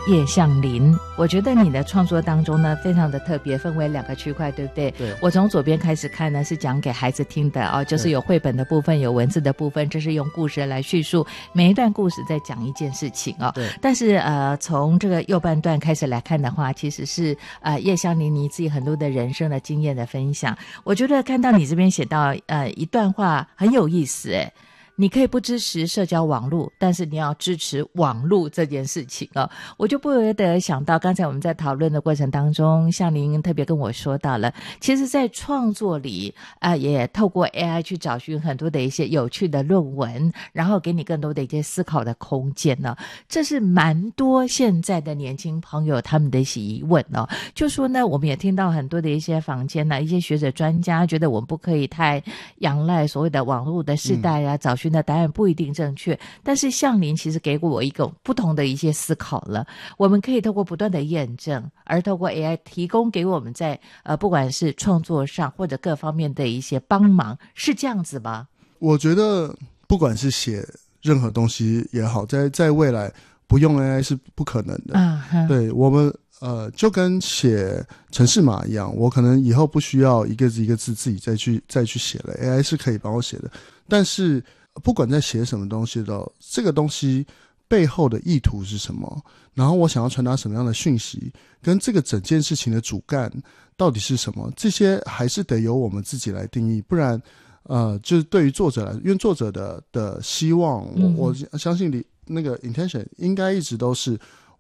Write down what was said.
叶向林，我觉得你的创作当中呢，非常的特别，分为2个区块，对不对？ 对。 我从左边开始看呢，是讲给孩子听的哦，就是有绘本的部分，有文字的部分，这是用故事来叙述，每一段故事在讲一件事情哦。 对。 但是从这个右半段开始来看的话，其实是叶向林你自己很多的人生的经验的分享。我觉得看到你这边写到一段话很有意思诶。你可以不支持社交网络，但是你要支持网络这件事情哦。我就不由得想到，刚才我们在讨论的过程当中，向林特别跟我说到了，其实在创作里也透过 AI 去找寻很多的一些有趣的论文，然后给你更多的一些思考的空间呢。这是蛮多现在的年轻朋友他们的一些疑问哦。就说呢，我们也听到很多的一些坊间呢，一些学者专家觉得我们不可以太仰赖所谓的网络的时代啊，找寻的答案不一定正确，但是向林其实给过我一个不同的一些思考了。我们可以透过不断的验证，而透过 AI 提供给我们在不管是创作上或者各方面的一些帮忙，是这样子吗？ 我觉得不管是写任何东西也好，在未来不用 AI 是不可能的。对，我们就跟写程式码一样，我可能以后不需要一个字一个字自己再去写了， AI 是可以帮我写的。但是不管在写什么东西的，这个东西背后的意图是什么，然后我想要传达什么样的讯息，跟这个整件事情的主干到底是什么，这些还是得由我们自己来定义。不然就是对于作者来说，因为作者的希望，我相信那个 intention 应该一直都是